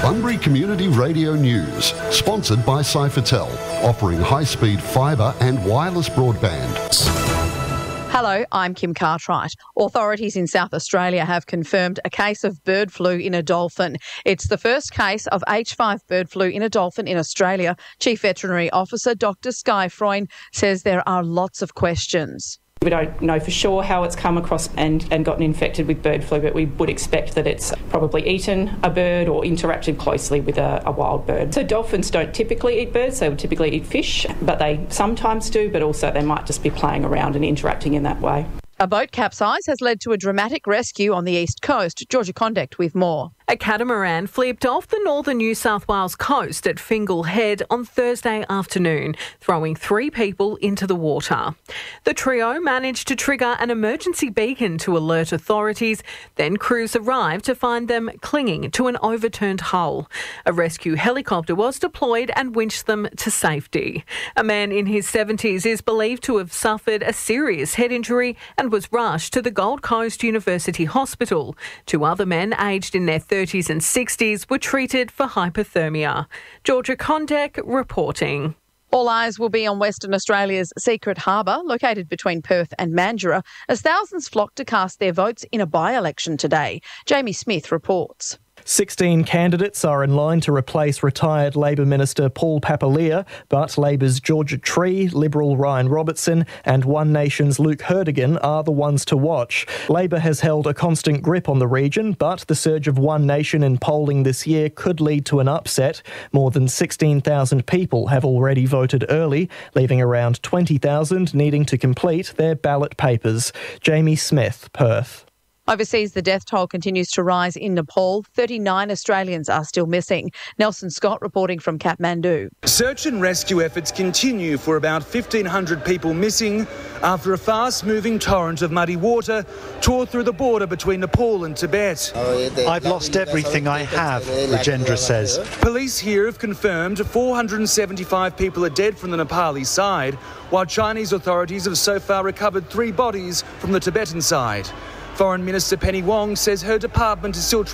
Bunbury Community Radio News, sponsored by Cyfertel, offering high-speed fibre and wireless broadband. Hello, I'm Kim Cartwright. Authorities in South Australia have confirmed a case of bird flu in a dolphin. It's the first case of H5 bird flu in a dolphin in Australia. Chief Veterinary Officer Dr Skye Freund says there are lots of questions. We don't know for sure how it's come across and gotten infected with bird flu, but we would expect that it's probably eaten a bird or interacted closely with a wild bird. So dolphins don't typically eat birds, they would typically eat fish, but they sometimes do, but also they might just be playing around and interacting in that way. A boat capsize has led to a dramatic rescue on the east coast. Georgia Conduct with more. A catamaran flipped off the northern New South Wales coast at Fingal Head on Thursday afternoon, throwing 3 people into the water. The trio managed to trigger an emergency beacon to alert authorities, then crews arrived to find them clinging to an overturned hull. A rescue helicopter was deployed and winched them to safety. A man in his 70s is believed to have suffered a serious head injury and was rushed to the Gold Coast University Hospital. 2 other men aged in their 30s and 60s were treated for hypothermia. Georgia Conduct reporting. All eyes will be on Western Australia's Secret Harbour, located between Perth and Mandurah, as thousands flock to cast their votes in a by-election today. Jamie Smith reports. 16 candidates are in line to replace retired Labor Minister Paul Papalia, but Labor's Georgia Tree, Liberal Ryan Robertson and One Nation's Luke Herdigan are the ones to watch. Labor has held a constant grip on the region, but the surge of One Nation in polling this year could lead to an upset. More than 16,000 people have already voted early, leaving around 20,000 needing to complete their ballot papers. Jamie Smith, Perth. Overseas, the death toll continues to rise in Nepal. 39 Australians are still missing. Nelson Scott reporting from Kathmandu. Search and rescue efforts continue for about 1,500 people missing after a fast-moving torrent of muddy water tore through the border between Nepal and Tibet. I've lost everything I have, Rajendra says. Police here have confirmed 475 people are dead from the Nepali side, while Chinese authorities have so far recovered 3 bodies from the Tibetan side. Foreign Minister Penny Wong says her department is still